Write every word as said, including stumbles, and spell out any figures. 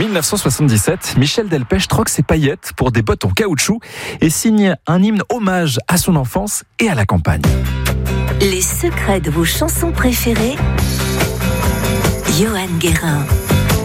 dix-neuf cent soixante-dix-sept, Michel Delpech troque ses paillettes pour des bottes en caoutchouc et signe un hymne hommage à son enfance et à la campagne. Les secrets de vos chansons préférées, Johan Guérin.